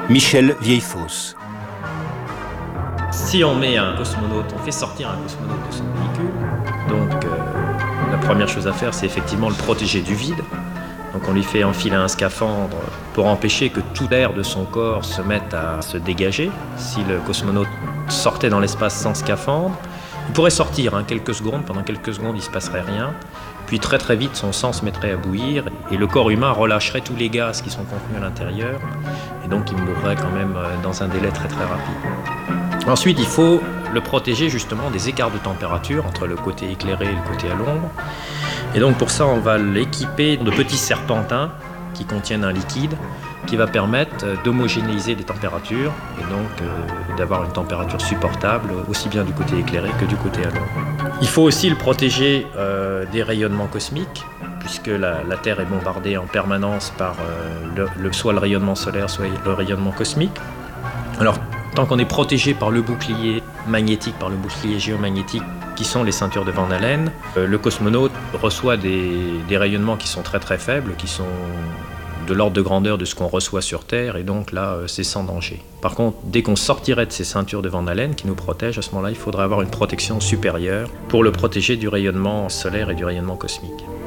Michel Vieillefosse. Si on met un cosmonaute, on fait sortir un cosmonaute de son véhicule, donc la première chose à faire, c'est effectivement le protéger du vide. Donc on lui fait enfiler un scaphandre pour empêcher que tout l'air de son corps se mette à se dégager. Si le cosmonaute sortait dans l'espace sans scaphandre, il pourrait sortir quelques secondes, pendant quelques secondes il ne se passerait rien. Puis très très vite son sang se mettrait à bouillir et le corps humain relâcherait tous les gaz qui sont contenus à l'intérieur. Et donc il mourrait quand même dans un délai très très rapide. Ensuite il faut le protéger justement des écarts de température entre le côté éclairé et le côté à l'ombre. Et donc pour ça on va l'équiper de petits serpentins qui contiennent un liquide qui va permettre d'homogénéiser les températures et donc d'avoir une température supportable aussi bien du côté éclairé que du côté à l'ombre. Il faut aussi le protéger des rayonnements cosmiques puisque la Terre est bombardée en permanence par soit le rayonnement solaire, soit le rayonnement cosmique. Alors tant qu'on est protégé par le bouclier magnétique, par le bouclier géomagnétique qui sont les ceintures de Van Allen, le cosmonaute reçoit des rayonnements qui sont très très faibles, qui sont de l'ordre de grandeur de ce qu'on reçoit sur Terre, et donc là, c'est sans danger. Par contre, dès qu'on sortirait de ces ceintures de Van Allen qui nous protègent, à ce moment-là, il faudrait avoir une protection supérieure pour le protéger du rayonnement solaire et du rayonnement cosmique.